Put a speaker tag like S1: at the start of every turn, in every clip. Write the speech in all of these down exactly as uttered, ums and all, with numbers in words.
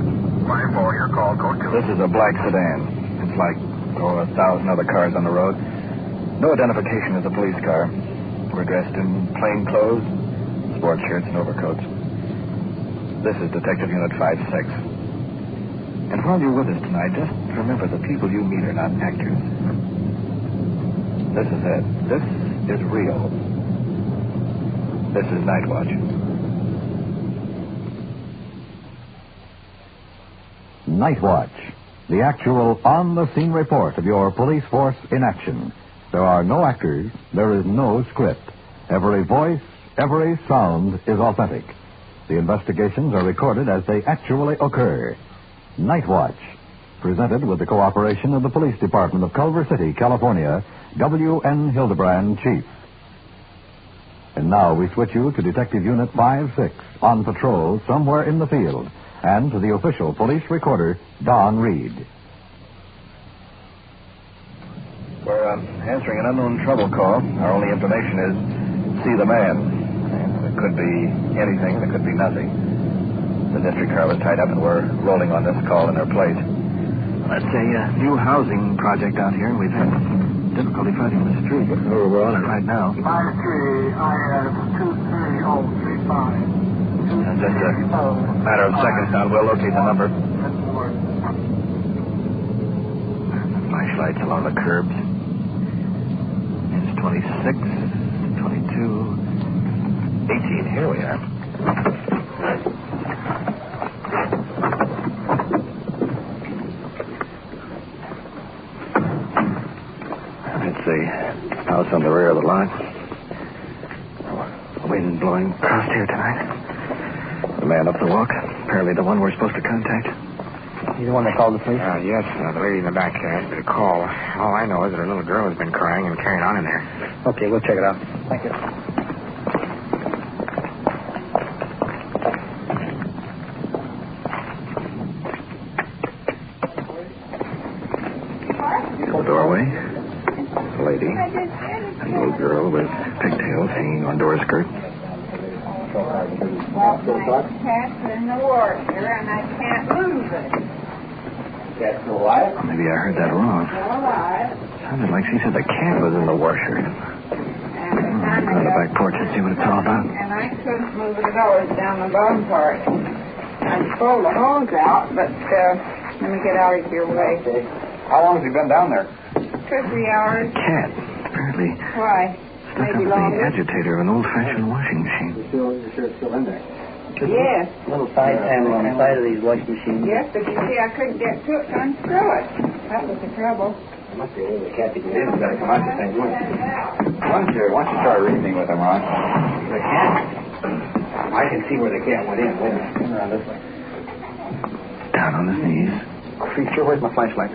S1: five four, your call, code two.
S2: This is a black sedan. It's like, oh, a thousand other cars on the road. No identification as a police car. We're dressed in plain clothes, sports shirts and overcoats. This is Detective Unit five six. And while you're with us tonight, just remember the people you meet are not actors. This is it. This is real. This is Night Watch.
S3: Night Watch, the actual on-the-scene report of your police force in action. There are no actors. There is no script. Every voice, every sound is authentic. The investigations are recorded as they actually occur. Night Watch, presented with the cooperation of the Police Department of Culver City, California, W N Hildebrand, Chief. And now we switch you to Detective Unit five six, on patrol somewhere in the field, and to the official police recorder, Don Reed.
S2: We're uh, answering an unknown trouble call. Our only information is, see the man. And it could be anything, and it could be nothing. The district car was tied up, and we're rolling on this call in their plate. That's a uh, new housing project out here, and we've had difficulty finding the street. Oh, we're on it right now.
S1: five three, I have two three oh three five.
S2: In just a matter of seconds now, we'll locate the number. Flashlights along the curbs. It's twenty-six, twenty-two, eighteen. Here we are. It's the house on the rear of the lot. Wind blowing across here tonight. The man up the walk. Apparently the one we're supposed to contact.
S4: You the one that called the police?
S5: Uh, yes, uh, the lady in the back uh, did a call. All I know is that her little girl has been crying and carrying on in there.
S4: Okay, we'll check it out. Thank you.
S2: Doorway. A lady. A little girl with pigtails hanging on door skirt.
S6: Well, my cat's in the washer, and I can't lose it.
S4: Cat's still alive?
S2: Maybe I heard that wrong.
S6: Still alive.
S2: Sounded like she said the cat was in the washer.
S6: And the time
S2: Go
S6: I
S2: on the
S6: got-
S2: back porch and see what it's all about.
S6: And I couldn't move the doors down the bottom part. I'd pull the hose out, but uh, let me get out of your way.
S4: Okay. How long has he been down there?
S6: Two or three hours.
S2: Cat. Apparently
S6: Why?
S2: stuck up
S6: Maybe
S2: the
S6: longer.
S2: agitator of an old-fashioned washing machine.
S4: You're sure, you're sure it's still in there?
S6: Yes.
S4: Little side panel on the side of these washing machines.
S6: Yes, but you see, I couldn't get to it to unscrew it. That was the trouble.
S4: There must be a little cat that you did. Got to come out the same way. Why don't you, why don't you start reasoning with him, Ron? The cat? I can see where the cat went in. Wait a minute. Come around this way.
S2: Down on his knees.
S4: Creature, where's my flashlight?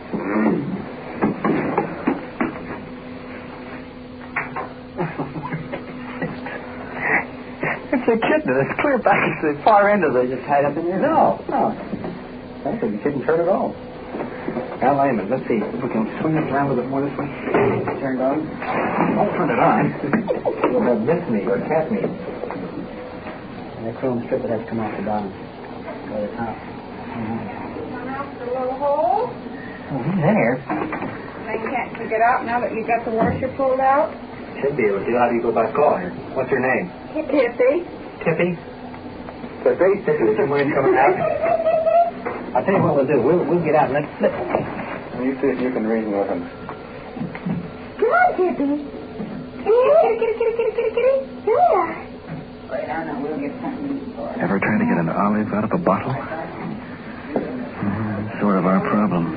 S4: It's a kitten. It's clear back at the far end of the... Just tied up in there? No, no. I think you shouldn't turn it off. Now, wait a minute. Let's see. If we can swing it around a little bit more this way. Turned on. Don't turn it on. We'll have mince meat or cat meat. And that chrome strip would have to come off the bottom. Or the top. Mm-hmm.
S6: Come out the little hole.
S4: Oh, he's in here.
S6: Then can't you get out now that you got the washer pulled out?
S4: Should be able to. How do you go by call here? What's your name?
S6: Tippy.
S4: Tippy? Tippy? Tippy, would you mind coming out? I'll tell you what we'll do. We'll, we'll get out and let's flip. You see if you can reason with him.
S7: Come on, Tippy. Kitty, kitty, kitty, kitty, kitty, kitty. Here we are.
S6: Wait, I know. We'll get something for it.
S2: Ever try to get an olive out of a bottle? Mm, sort of our problem.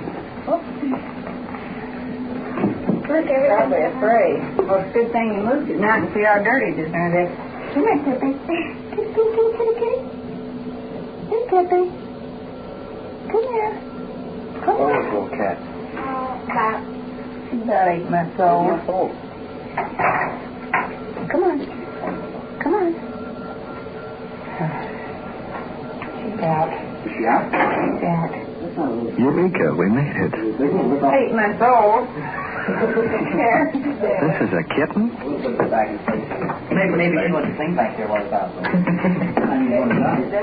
S6: Look, everybody's afraid. Well, it's a good thing you moved it. Now I can see how dirty it is under there.
S7: Come on, Tippy. Kitty, kitty, kitty, kitty. Hey, Tippy. Come here. Come
S4: Oh,
S7: on.
S4: little cat.
S7: Oh, Pop.
S6: That ain't my soul.
S4: Oh.
S7: Come on. Come on.
S6: She's out.
S4: Is she out?
S6: She's out.
S2: Eureka, we made it.
S6: Eight months old.
S2: This is a kitten?
S4: We'll put it back in place. Maybe, maybe she wants to sing back there while it's out. I mean,